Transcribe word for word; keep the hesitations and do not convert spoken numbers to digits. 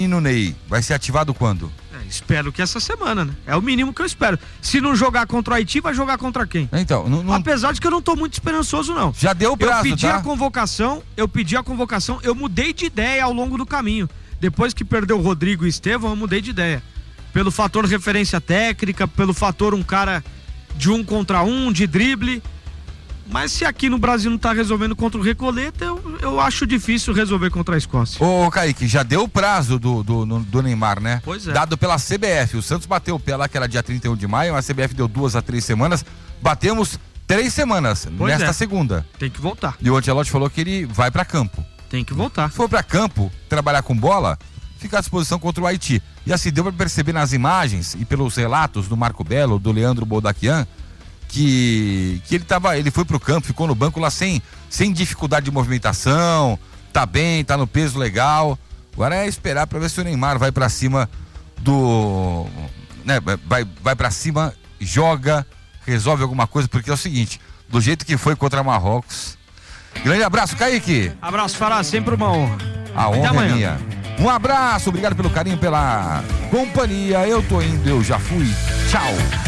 menino Ney vai ser ativado quando? É, espero que essa semana, né? É o mínimo que eu espero. Se não jogar contra o Haiti, vai jogar contra quem? Então, não, não... Apesar de que eu não tô muito esperançoso, não. Já deu o prazo, Eu pedi tá? a convocação, eu pedi a convocação, eu mudei de ideia ao longo do caminho. Depois que perdeu o Rodrigo e o Estevão, eu mudei de ideia. Pelo fator referência técnica, pelo fator um cara de um contra um, de drible. Mas se aqui no Brasil não tá resolvendo contra o Recoleta, eu, eu acho difícil resolver contra a Escócia. Ô, Kaique, já deu o prazo do, do, do Neymar, né? Pois é. Dado pela C B F. O Santos bateu o pé lá, que era dia trinta e um de maio, a C B F deu duas a três semanas. Batemos três semanas Pois nesta é. segunda. Tem que voltar. E o Ancelotti falou que ele vai pra campo. Tem que voltar. Se for pra campo, trabalhar com bola, fica à disposição contra o Haiti. E assim, deu pra perceber nas imagens e pelos relatos do Marco Belo, do Leandro Boldaquian, que, que ele tava, ele foi pro campo, ficou no banco lá sem, sem dificuldade de movimentação, tá bem, tá no peso legal. Agora é esperar pra ver se o Neymar vai pra cima do, né, vai, vai pra cima, joga, resolve alguma coisa, porque é o seguinte, do jeito que foi contra Marrocos. Grande abraço, Kaique. Abraço, Fará, sempre uma honra. A Até honra é amanhã. minha. Um abraço, obrigado pelo carinho, pela companhia. Eu tô indo, eu já fui. Tchau.